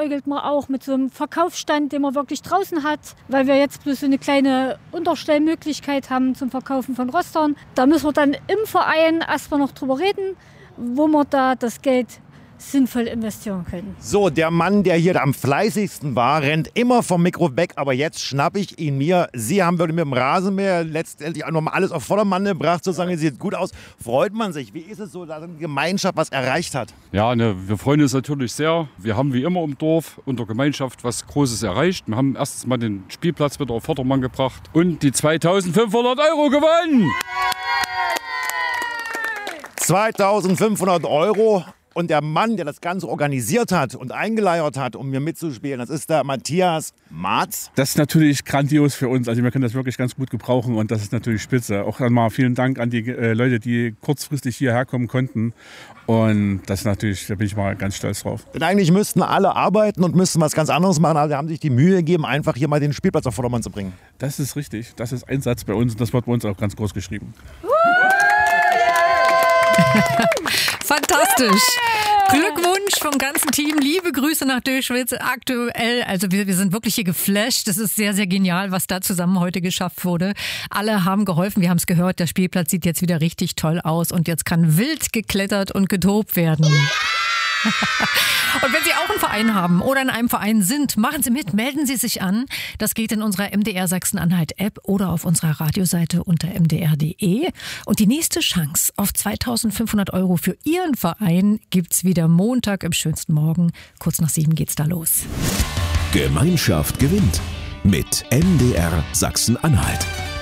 liebäugelt man auch mit so einem Verkaufsstand, den man wirklich draußen hat, weil wir jetzt bloß so eine kleine Unterstellmöglichkeit haben zum Verkaufen von Röstern. Da müssen wir dann im Verein erstmal noch drüber reden, wo wir da das Geld sinnvoll investieren können. So, der Mann, der hier am fleißigsten war, rennt immer vom Mikro weg, aber jetzt schnappe ich ihn mir. Sie haben wirklich mit dem Rasenmäher letztendlich auch noch mal alles auf Vordermann gebracht, sozusagen, sieht gut aus. Freut man sich? Wie ist es so, dass eine Gemeinschaft was erreicht hat? Ja, wir freuen uns natürlich sehr. Wir haben wie immer im Dorf und der Gemeinschaft was Großes erreicht. Wir haben erstens mal den Spielplatz wieder auf Vordermann gebracht und die 2.500 € gewonnen. 2.500 €. Und der Mann, der das Ganze organisiert hat und eingeleiert hat, um mir mitzuspielen, das ist der Matthias Marz. Das ist natürlich grandios für uns. Also wir können das wirklich ganz gut gebrauchen und das ist natürlich spitze. Auch einmal vielen Dank an die Leute, die kurzfristig hierher kommen konnten. Und das ist natürlich, da bin ich mal ganz stolz drauf. Denn eigentlich müssten alle arbeiten und müssten was ganz anderes machen, aber sie haben sich die Mühe gegeben, einfach hier mal den Spielplatz auf Vordermann zu bringen. Das ist richtig. Das ist ein Satz bei uns und das wird bei uns auch ganz groß geschrieben. Fantastisch. Glückwunsch vom ganzen Team. Liebe Grüße nach Döschwitz. Aktuell, also wir sind wirklich hier geflasht. Das ist sehr, sehr genial, was da zusammen heute geschafft wurde. Alle haben geholfen. Wir haben es gehört. Der Spielplatz sieht jetzt wieder richtig toll aus und jetzt kann wild geklettert und getobt werden. Und wenn Sie auch einen Verein haben oder in einem Verein sind, machen Sie mit, melden Sie sich an. Das geht in unserer MDR Sachsen-Anhalt-App oder auf unserer Radioseite unter mdr.de. Und die nächste Chance auf 2.500 € für Ihren Verein gibt's wieder Montag im schönsten Morgen. Kurz nach 7 geht's da los. Gemeinschaft gewinnt mit MDR Sachsen-Anhalt.